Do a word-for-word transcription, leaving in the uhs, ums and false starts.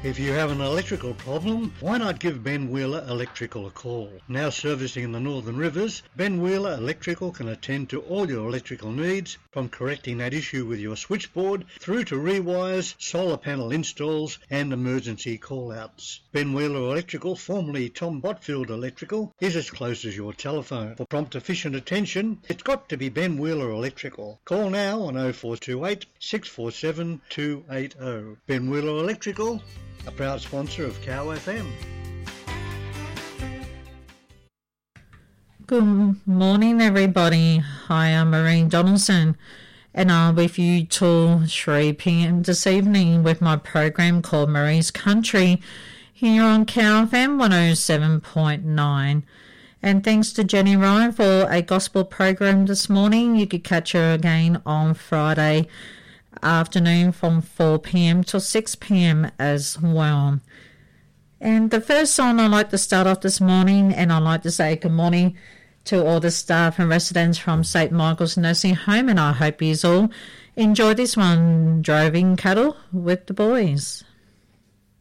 If you have an electrical problem, why not give Ben Wheeler Electrical a call? Now servicing in the Northern Rivers, Ben Wheeler Electrical can attend to all your electrical needs, from correcting that issue with your switchboard through to rewires, solar panel installs and emergency call-outs. Ben Wheeler Electrical, formerly Tom Botfield Electrical, is as close as your telephone. For prompt efficient attention, it's got to be Ben Wheeler Electrical. Call now on oh four two eight, six four seven, two eight oh. Ben Wheeler Electrical, a proud sponsor of Cow F M. Good morning, everybody. Hi, I'm Maureen Donaldson, and I'm with you till three p.m. this evening with my program called Marie's Country here on Cow F M one oh seven point nine. And thanks to Jenny Ryan for a gospel program this morning. You could catch her again on Friday afternoon from four p.m. till six p.m. as well. And the first song I'd like to start off this morning, and I'd like to say good morning to all the staff and residents from Saint Michael's Nursing Home, and I hope you all enjoy this one, Driving Cattle with the Boys.